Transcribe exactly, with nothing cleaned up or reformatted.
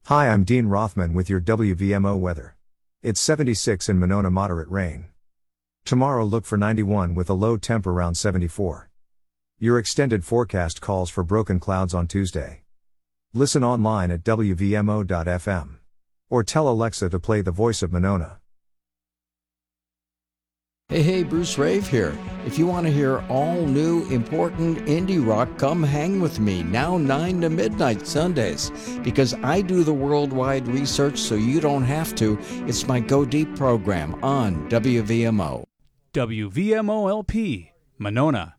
Hi, I'm Dean Rothman with your W V M O weather. It's seventy-six in Monona, moderate rain. Tomorrow look for ninety-one with a low temp around seventy-four. Your extended forecast calls for broken clouds on Tuesday. Listen online at W V M O dot F M. Or tell Alexa to play The Voice of Monona. Hey, hey, Bruce Rave here. If you want to hear all new, important indie rock, come hang with me now nine to midnight Sundays. Because I do the worldwide research so you don't have to. It's my Go Deep program on W V M O. W V M O L P, Monona.